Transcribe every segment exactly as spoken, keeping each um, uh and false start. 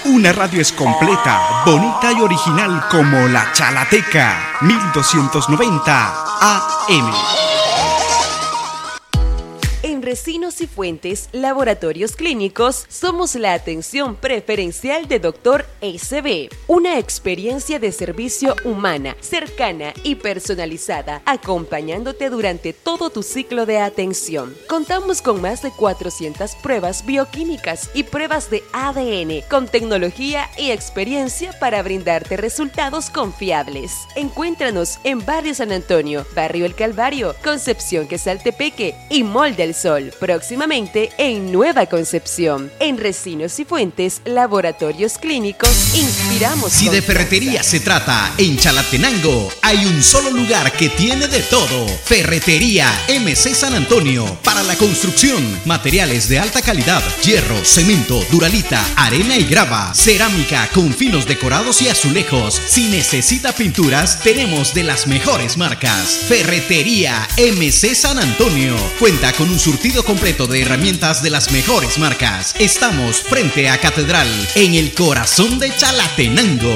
Una radio es completa, bonita y original como la Chalateca, mil doscientos noventa A M. En Resinos y Fuentes, Laboratorios Clínicos, somos la atención preferencial de Doctor S B. Una experiencia de servicio humana, cercana y personalizada, acompañándote durante todo tu ciclo de atención. Contamos con más de cuatrocientas pruebas bioquímicas y pruebas de A D N, con tecnología y experiencia para brindarte resultados confiables. Encuéntranos en Barrio San Antonio, Barrio El Calvario, Concepción Quesaltepeque y Mall del Sol. Próximamente en Nueva Concepción. En Resinos y Fuentes, Laboratorios Clínicos, inspiramos. Si de ferretería se trata, en Chalatenango hay un solo lugar que tiene de todo. Ferretería M C San Antonio. Para la construcción, materiales de alta calidad, hierro, cemento, duralita, arena y grava, cerámica con finos decorados y azulejos. Si necesita pinturas, tenemos de las mejores marcas. Ferretería M C San Antonio. Cuenta con un surtido completo de herramientas de las mejores marcas. Estamos frente a Catedral, en el corazón de Chalatenango.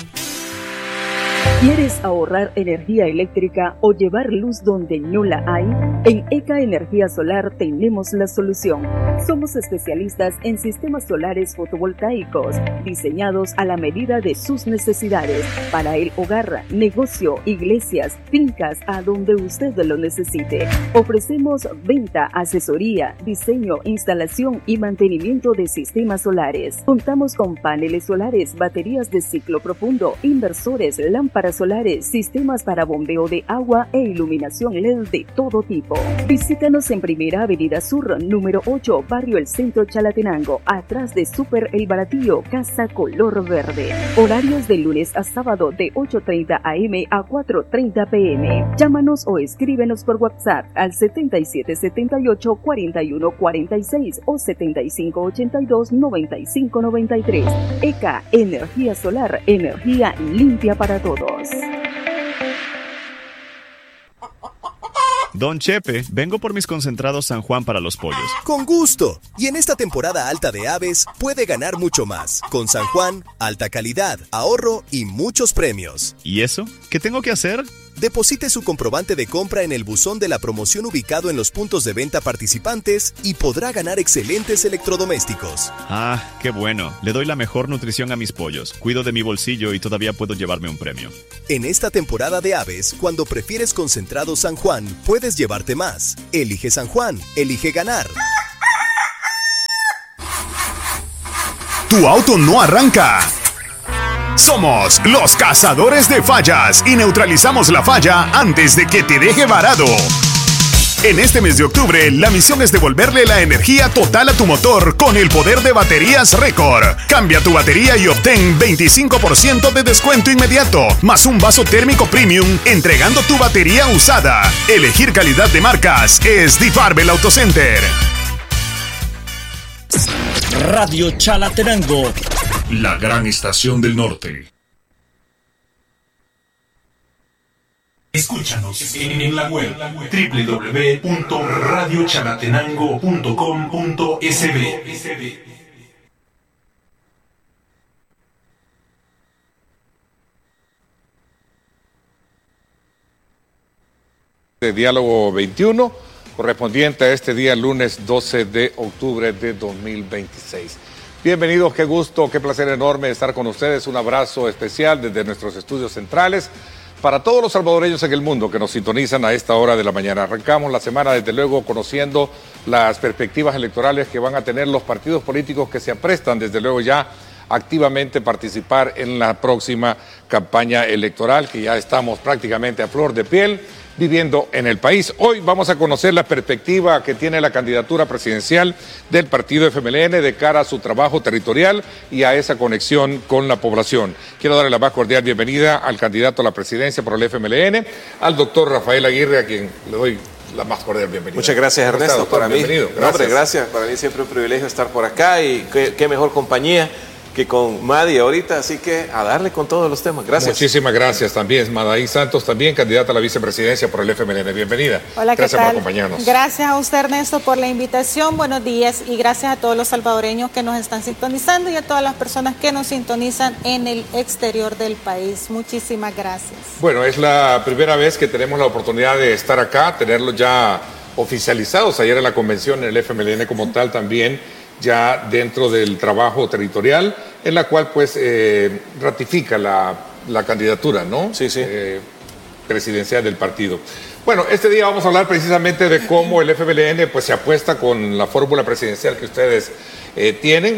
¿Quieres ahorrar energía eléctrica o llevar luz donde no la hay? En ECA Energía Solar tenemos la solución. Somos especialistas en sistemas solares fotovoltaicos, diseñados a la medida de sus necesidades, para el hogar, negocio, iglesias, fincas, a donde usted lo necesite. Ofrecemos venta, asesoría, diseño, instalación y mantenimiento de sistemas solares. Contamos con paneles solares, baterías de ciclo profundo, inversores, lámparas solares, sistemas para bombeo de agua e iluminación L E D de todo tipo. Visítanos en Primera Avenida Sur, número ocho, Barrio El Centro, Chalatenango, atrás de Super El Baratillo, Casa Color Verde. Horarios de lunes a sábado de ocho treinta a eme a cuatro treinta pe eme. Llámanos o escríbenos por WhatsApp al setenta y siete setenta y ocho cuarenta y uno cuarenta y seis o setenta y cinco ochenta y dos noventa y cinco noventa y tres. ECA Energía Solar, energía limpia para todos. Don Chepe, vengo por mis concentrados San Juan para los pollos. Con gusto. Y en esta temporada alta de aves, puede ganar mucho más. Con San Juan, alta calidad, ahorro y muchos premios. ¿Y eso? ¿Qué tengo que hacer? Deposite su comprobante de compra en el buzón de la promoción ubicado en los puntos de venta participantes y podrá ganar excelentes electrodomésticos. Ah, qué bueno. Le doy la mejor nutrición a mis pollos. Cuido de mi bolsillo y todavía puedo llevarme un premio. En esta temporada de aves, cuando prefieres concentrado San Juan, puedes llevarte más. Elige San Juan, elige ganar. Tu auto no arranca. Somos los cazadores de fallas y neutralizamos la falla antes de que te deje varado. En este mes de octubre, la misión es devolverle la energía total a tu motor con el poder de baterías Récord. Cambia tu batería y obtén veinticinco por ciento de descuento inmediato, más un vaso térmico premium entregando tu batería usada. Elegir calidad de marcas es Difarbel Autocenter. Radio Chalatenango, la gran estación del norte. Escúchanos en la web doble u doble u doble u punto radio chalatenango punto com punto es be. De Diálogo veintiuno, correspondiente a este día lunes doce de octubre de dos mil veintiséis. Bienvenidos, qué gusto, qué placer enorme estar con ustedes. Un abrazo especial desde nuestros estudios centrales para todos los salvadoreños en el mundo que nos sintonizan a esta hora de la mañana. Arrancamos la semana, desde luego, conociendo las perspectivas electorales que van a tener los partidos políticos que se aprestan, desde luego, ya activamente participar en la próxima campaña electoral, que ya estamos prácticamente a flor de piel viviendo en el país. Hoy vamos a conocer la perspectiva que tiene la candidatura presidencial del partido F M L N de cara a su trabajo territorial y a esa conexión con la población. Quiero darle la más cordial bienvenida al candidato a la presidencia por el F M L N, al doctor Rafael Aguirre, a quien le doy la más cordial bienvenida. Muchas gracias, Ernesto. Está, para mí, bienvenido. Gracias. No, hombre, gracias. Para mí siempre un privilegio estar por acá y qué, qué mejor compañía que con Madi ahorita, así que a darle con todos los temas. Gracias. Muchísimas gracias también. Madaí Santos, también candidata a la vicepresidencia por el F M L N. Bienvenida. Hola, ¿qué gracias tal? por acompañarnos. Gracias a usted, Ernesto, por la invitación. Buenos días y gracias a todos los salvadoreños que nos están sintonizando y a todas las personas que nos sintonizan en el exterior del país. Muchísimas gracias. Bueno, es la primera vez que tenemos la oportunidad de estar acá, tenerlos ya oficializados ayer en la convención, en el F M L N como tal también, ya dentro del trabajo territorial, en la cual pues eh, ratifica la, la candidatura, ¿no? Sí, sí. Eh, presidencial del partido. Bueno, este día vamos a hablar precisamente de cómo el F M L N pues se apuesta con la fórmula presidencial que ustedes eh, tienen,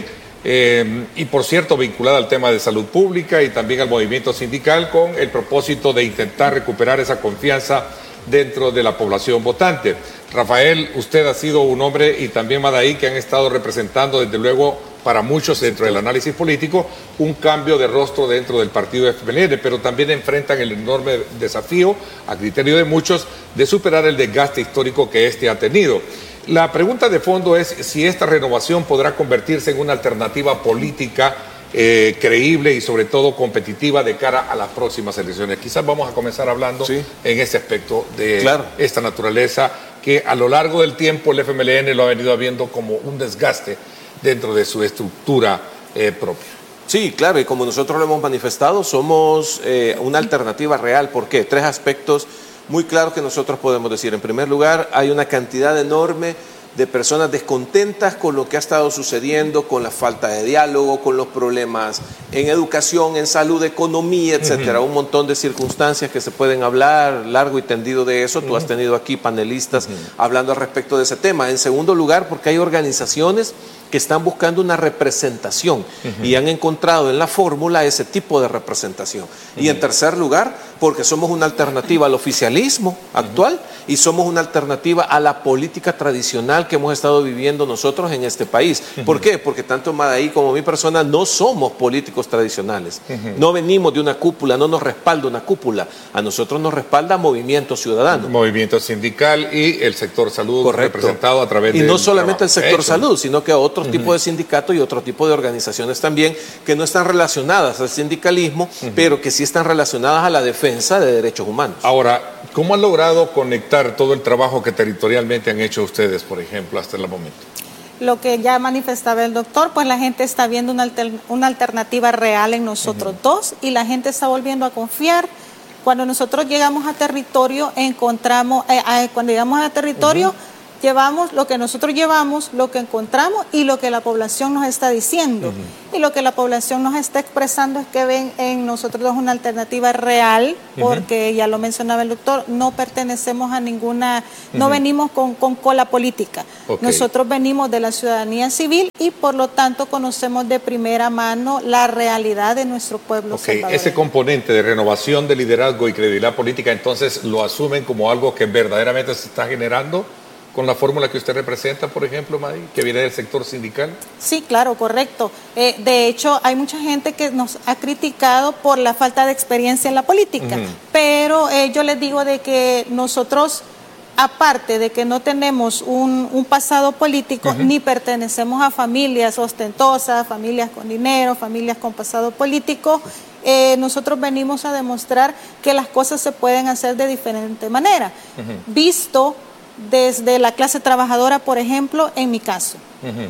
eh, y por cierto vinculada al tema de salud pública y también al movimiento sindical, con el propósito de intentar recuperar esa confianza dentro de la población votante. Rafael, usted ha sido un hombre, y también Madaí, que han estado representando desde luego para muchos dentro del análisis político un cambio de rostro dentro del partido F M L N, pero también enfrentan el enorme desafío, a criterio de muchos, de superar el desgaste histórico que este ha tenido. La pregunta de fondo es si esta renovación podrá convertirse en una alternativa política Eh, creíble y sobre todo competitiva de cara a las próximas elecciones. Quizás vamos a comenzar hablando sí. en ese aspecto de claro. esta naturaleza que a lo largo del tiempo el F M L N lo ha venido viendo como un desgaste dentro de su estructura eh, propia. Sí, claro, y como nosotros lo hemos manifestado, somos eh, una alternativa real. ¿Por qué? Tres aspectos muy claros que nosotros podemos decir. En primer lugar, hay una cantidad enorme de personas descontentas con lo que ha estado sucediendo, con la falta de diálogo, con los problemas en educación, en salud, economía, etcétera. Uh-huh. Un montón de circunstancias que se pueden hablar largo y tendido de eso. Uh-huh. Tú has tenido aquí panelistas uh-huh. hablando al respecto de ese tema. En segundo lugar, porque hay organizaciones que están buscando una representación uh-huh. y han encontrado en la fórmula ese tipo de representación. Uh-huh. Y en tercer lugar, porque somos una alternativa al oficialismo actual uh-huh. y somos una alternativa a la política tradicional que hemos estado viviendo nosotros en este país. Uh-huh. ¿Por qué? Porque tanto Madaí como mi persona no somos políticos tradicionales. Uh-huh. No venimos de una cúpula, no nos respalda una cúpula. A nosotros nos respalda Movimiento Ciudadano. Movimiento sindical y el sector salud. Correcto. Representado a través de... Y no solamente el sector hecho. salud, sino que otro uh-huh. tipo de sindicatos y otro tipo de organizaciones también que no están relacionadas al sindicalismo, uh-huh. pero que sí están relacionadas a la defensa de derechos humanos. Ahora, ¿cómo han logrado conectar todo el trabajo que territorialmente han hecho ustedes, por ejemplo, hasta el momento? Lo que ya manifestaba el doctor, pues la gente está viendo una, alter, una alternativa real en nosotros uh-huh. dos, y la gente está volviendo a confiar. Cuando nosotros llegamos a territorio, encontramos, eh, eh, cuando llegamos a territorio, uh-huh. llevamos lo que nosotros llevamos, lo que encontramos y lo que la población nos está diciendo. Uh-huh. Y lo que la población nos está expresando es que ven en nosotros dos una alternativa real, porque uh-huh. ya lo mencionaba el doctor, no pertenecemos a ninguna, uh-huh. no venimos con, con cola política. Okay. Nosotros venimos de la ciudadanía civil y por lo tanto conocemos de primera mano la realidad de nuestro pueblo okay. salvadoreño. Ese componente de renovación de liderazgo y credibilidad política, entonces lo asumen como algo que verdaderamente se está generando con la fórmula que usted representa, por ejemplo, Madi, que viene del sector sindical. Sí, claro, correcto. Eh, de hecho, hay mucha gente que nos ha criticado por la falta de experiencia en la política, uh-huh. pero eh, yo les digo de que nosotros, aparte de que no tenemos un, un pasado político, uh-huh. ni pertenecemos a familias ostentosas, familias con dinero, familias con pasado político, eh, nosotros venimos a demostrar que las cosas se pueden hacer de diferente manera, uh-huh. visto desde la clase trabajadora, por ejemplo, en mi caso. Uh-huh.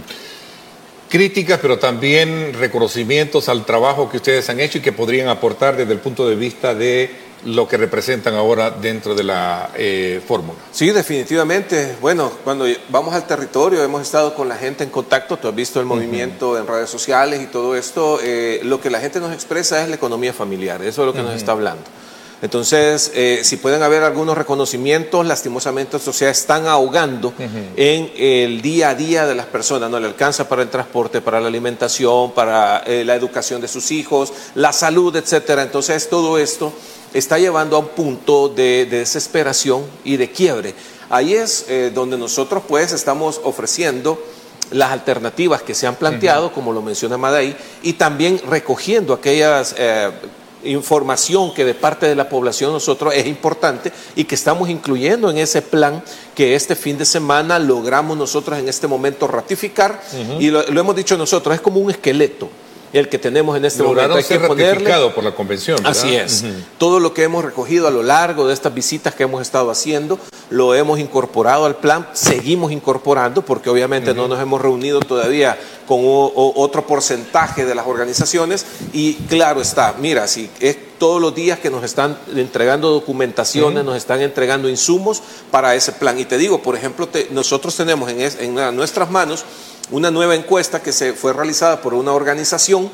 Críticas, pero también reconocimientos al trabajo que ustedes han hecho y que podrían aportar desde el punto de vista de lo que representan ahora dentro de la eh, fórmula. Sí, definitivamente. Bueno, cuando vamos al territorio, hemos estado con la gente en contacto, tú has visto el movimiento uh-huh. en redes sociales y todo esto, eh, lo que la gente nos expresa es la economía familiar, eso es lo que uh-huh. nos está hablando. Entonces, eh, si pueden haber algunos reconocimientos, lastimosamente estos se están ahogando uh-huh. en el día a día de las personas, no le alcanza para el transporte, para la alimentación, para eh, la educación de sus hijos, la salud, etcétera. Entonces, todo esto está llevando a un punto de, de desesperación y de quiebre. Ahí es eh, donde nosotros pues estamos ofreciendo las alternativas que se han planteado, uh-huh. como lo menciona Madaí, y también recogiendo aquellas eh, información que de parte de la población nosotros es importante y que estamos incluyendo en ese plan que este fin de semana logramos nosotros en este momento ratificar uh-huh. y lo, lo hemos dicho nosotros, es como un esqueleto. el que tenemos en este Lograron momento. Hay ser que ponerle por la convención, ¿verdad? Así es. Uh-huh. Todo lo que hemos recogido a lo largo de estas visitas que hemos estado haciendo, lo hemos incorporado al plan, seguimos incorporando, porque obviamente uh-huh. no nos hemos reunido todavía con o, o, otro porcentaje de las organizaciones, y claro está, mira, si es todos los días que nos están entregando documentaciones, uh-huh. nos están entregando insumos para ese plan. Y te digo, por ejemplo, te, nosotros tenemos en, es, en nuestras manos una nueva encuesta que se fue realizada por una organización.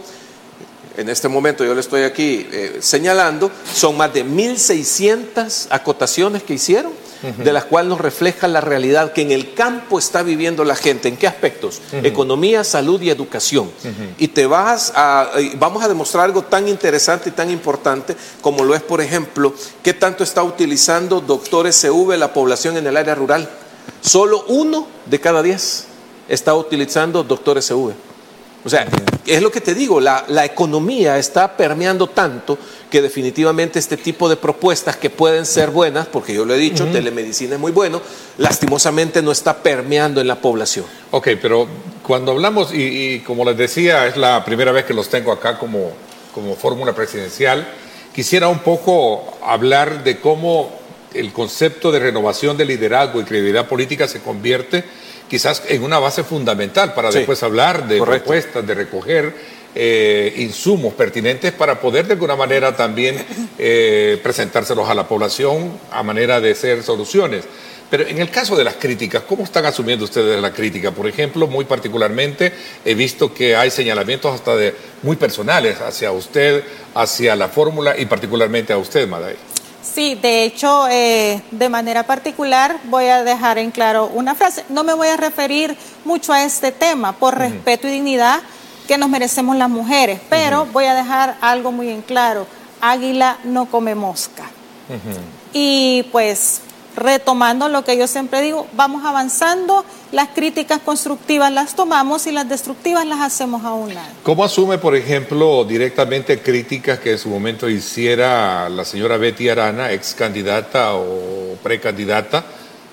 En este momento yo le estoy aquí eh, señalando, son más de mil seiscientas acotaciones que hicieron, uh-huh. de las cuales nos refleja la realidad que en el campo está viviendo la gente. ¿En qué aspectos? Uh-huh. Economía, salud y educación. Uh-huh. Y te vas a, vamos a demostrar algo tan interesante y tan importante como lo es, por ejemplo, qué tanto está utilizando Doctor S V la población en el área rural. Solo uno de cada diez está utilizando Doctor S V. O sea, es lo que te digo, la, la economía está permeando tanto que definitivamente este tipo de propuestas que pueden ser buenas, porque yo lo he dicho, uh-huh. telemedicina es muy bueno, lastimosamente no está permeando en la población. Ok, pero cuando hablamos, y, y como les decía, es la primera vez que los tengo acá como, como fórmula presidencial, quisiera un poco hablar de cómo el concepto de renovación de liderazgo y credibilidad política se convierte quizás en una base fundamental para sí, después hablar de correcto. propuestas, de recoger eh, insumos pertinentes para poder de alguna manera también eh, presentárselos a la población a manera de ser soluciones. Pero en el caso de las críticas, ¿cómo están asumiendo ustedes la crítica? Por ejemplo, muy particularmente he visto que hay señalamientos hasta de muy personales hacia usted, hacia la fórmula y particularmente a usted, Maday. Sí, de hecho, eh, de manera particular voy a dejar en claro una frase. No me voy a referir mucho a este tema por uh-huh. respeto y dignidad que nos merecemos las mujeres, pero uh-huh. voy a dejar algo muy en claro. Águila no come mosca. Uh-huh. Y pues, retomando lo que yo siempre digo, vamos avanzando, las críticas constructivas las tomamos y las destructivas las hacemos a un lado. ¿Cómo asume, por ejemplo, directamente críticas que en su momento hiciera la señora Betty Arana, ex candidata o precandidata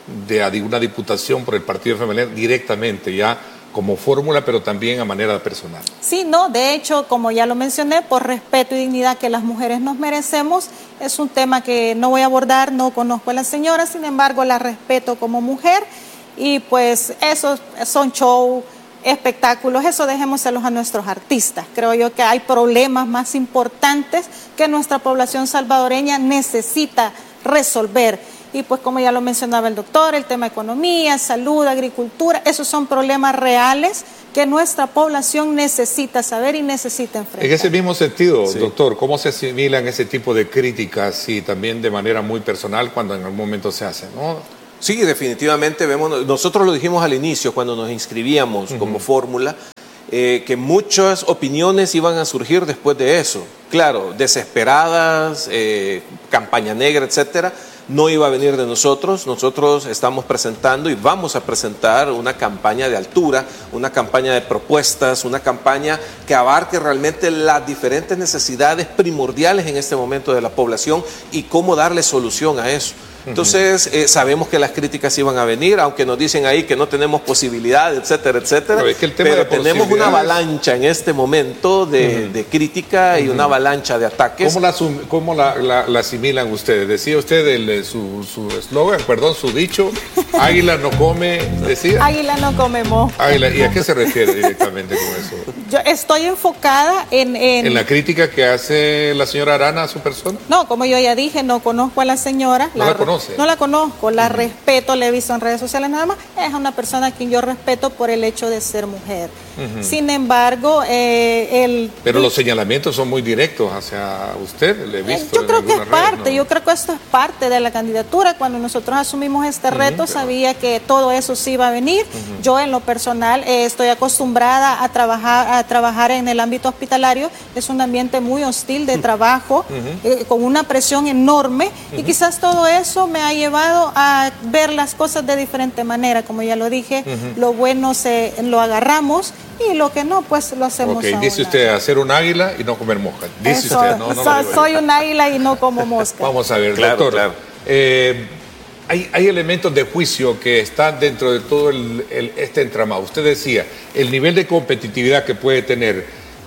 de una diputación por el Partido Femenino, directamente ya como fórmula, pero también a manera personal? Sí, no, de hecho, como ya lo mencioné, por respeto y dignidad que las mujeres nos merecemos, es un tema que no voy a abordar, no conozco a la señora, sin embargo, la respeto como mujer, y pues esos son show, espectáculos, eso dejémoselos a nuestros artistas. Creo yo que hay problemas más importantes que nuestra población salvadoreña necesita resolver. Y pues como ya lo mencionaba el doctor, el tema economía, salud, agricultura, esos son problemas reales que nuestra población necesita saber y necesita enfrentar. En ese mismo sentido, sí. doctor, ¿cómo se asimilan ese tipo de críticas y también de manera muy personal cuando en algún momento se hace, ¿no? Sí, definitivamente vemos, nosotros lo dijimos al inicio cuando nos inscribíamos uh-huh. como fórmula, eh, que muchas opiniones iban a surgir después de eso. Claro, desesperadas, eh, campaña negra, etcétera. No iba a venir de nosotros, nosotros estamos presentando y vamos a presentar una campaña de altura, una campaña de propuestas, una campaña que abarque realmente las diferentes necesidades primordiales en este momento de la población y cómo darle solución a eso. Entonces, eh, sabemos que las críticas iban a venir, aunque nos dicen ahí que no tenemos posibilidad, etcétera, etcétera. Pero, es que el tema pero de tenemos una avalancha en este momento de, uh-huh. de crítica y uh-huh. una avalancha de ataques. ¿Cómo la, cómo la, la, la asimilan ustedes? Decía usted el, su eslogan, perdón, su dicho, águila no come, decía. Águila no come mosca. Águila, ¿y a qué se refiere directamente con eso? Yo estoy enfocada en, en... ¿En la crítica que hace la señora Arana a su persona? No, como yo ya dije, no conozco a la señora. ¿No la, la conoce? No la conozco, la uh-huh. respeto, la he visto en redes sociales nada más. Es una persona a quien yo respeto por el hecho de ser mujer. Uh-huh. Sin embargo, eh, el... Pero los señalamientos son muy directos hacia usted, le he visto. Yo creo que es parte, ¿no? Yo creo que esto es parte de la candidatura. Cuando nosotros asumimos este reto, uh-huh, sabía que todo eso sí iba a venir. Uh-huh. Yo en lo personal eh, estoy acostumbrada a trabajar, a trabajar en el ámbito hospitalario. Es un ambiente muy hostil de trabajo, uh-huh. eh, con una presión enorme, uh-huh. y quizás todo eso me ha llevado a ver las cosas de diferente manera. Como ya lo dije, uh-huh. lo bueno se lo agarramos y lo que no, pues lo hacemos. Ok, dice usted hacer un águila y no comer mosca. Dice Eso, usted, no, no, so, no, soy un águila y no como mosca. Vamos a ver, claro, doctor. Claro. Eh, hay, hay elementos de juicio que están dentro de todo el, el, este entramado. Usted decía, el nivel de competitividad que puede tener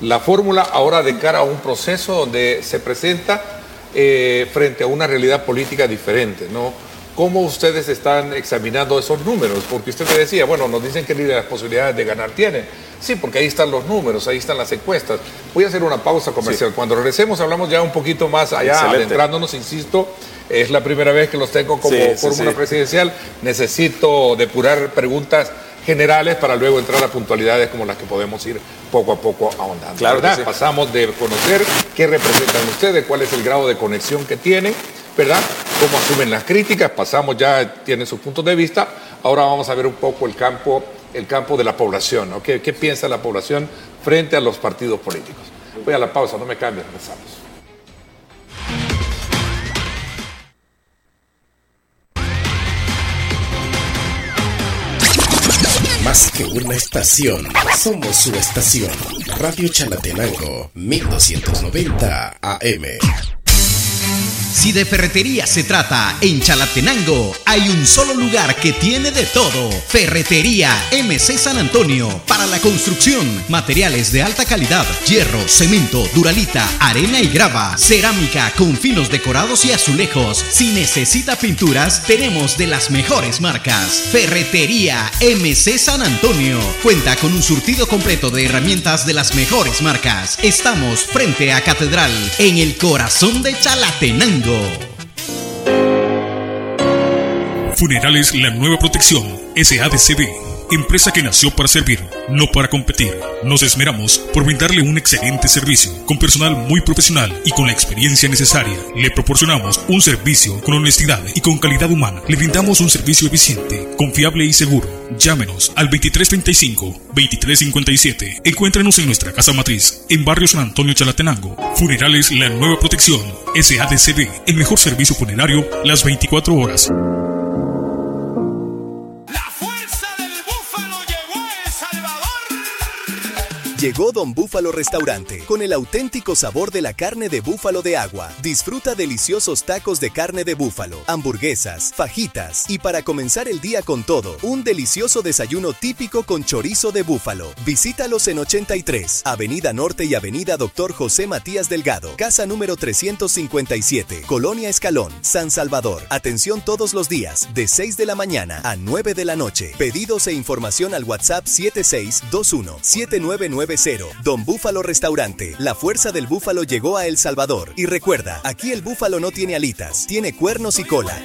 la fórmula ahora de cara a un proceso donde se presenta eh, frente a una realidad política diferente, ¿no? ¿Cómo ustedes están examinando esos números? Porque usted me decía, bueno, nos dicen que ni las posibilidades de ganar tienen. Sí, porque ahí están los números, ahí están las encuestas. Voy a hacer una pausa comercial. Sí. Cuando regresemos hablamos ya un poquito más allá, Excelente. adentrándonos, insisto, es la primera vez que los tengo como sí, fórmula sí, sí. presidencial. Necesito depurar preguntas generales para luego entrar a puntualidades como las que podemos ir poco a poco ahondando. Claro ¿verdad? Sí. Pasamos de conocer qué representan ustedes, cuál es el grado de conexión que tienen, ¿verdad? Cómo asumen las críticas, pasamos ya, tienen sus puntos de vista. Ahora vamos a ver un poco el campo, el campo de la población, ¿no? ¿Qué, qué piensa la población frente a los partidos políticos? Voy a la pausa, no me cambien, regresamos. Más que una estación, somos su estación. Radio Chalatenango, mil doscientos noventa A M. Si de ferretería se trata, en Chalatenango hay un solo lugar que tiene de todo. Ferretería M C San Antonio. Para la construcción, materiales de alta calidad, hierro, cemento, duralita, arena y grava, cerámica con finos decorados y azulejos. Si necesita pinturas, tenemos de las mejores marcas. Ferretería M C San Antonio. Cuenta con un surtido completo de herramientas de las mejores marcas. Estamos frente a Catedral, en el corazón de Chalatenango. Funerales La Nueva Protección, S A D C B, empresa que nació para servir, no para competir. Nos esmeramos por brindarle un excelente servicio, con personal muy profesional y con la experiencia necesaria. Le proporcionamos un servicio con honestidad y con calidad humana. Le brindamos un servicio eficiente, confiable y seguro. Llámenos al veintitrés treinta y cinco, veintitrés cincuenta y siete. Encuéntrenos en nuestra casa matriz, en Barrio San Antonio, Chalatenango. Funerales La Nueva Protección, S A D C B, el mejor servicio funerario las veinticuatro horas. Llegó Don Búfalo Restaurante, con el auténtico sabor de la carne de búfalo de agua. Disfruta deliciosos tacos de carne de búfalo, hamburguesas, fajitas y para comenzar el día con todo, un delicioso desayuno típico con chorizo de búfalo. Visítalos en ochenta y tres, Avenida Norte y Avenida Doctor José Matías Delgado, casa número trescientos cincuenta y siete, Colonia Escalón, San Salvador. Atención todos los días, de seis de la mañana a nueve de la noche. Pedidos e información al WhatsApp siete seis dos uno, siete nueve nueve cero. Don Búfalo Restaurante, la fuerza del búfalo llegó a El Salvador. Y recuerda, aquí el búfalo no tiene alitas, tiene cuernos y cola.